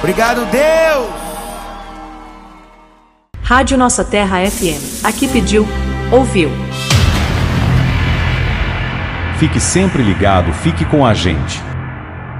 Obrigado, Deus. Rádio Nossa Terra FM. Aqui pediu, ouviu. Fique sempre ligado, fique com a gente.